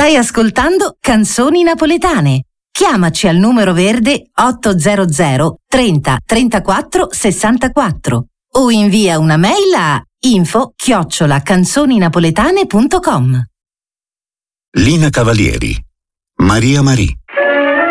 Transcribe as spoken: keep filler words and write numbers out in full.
Stai ascoltando Canzoni Napoletane. Chiamaci al numero verde ottocento trenta trentaquattro sessantaquattro o invia una mail a info chiocciola canzoninapoletane punto com. Lina Cavalieri, Maria Marie.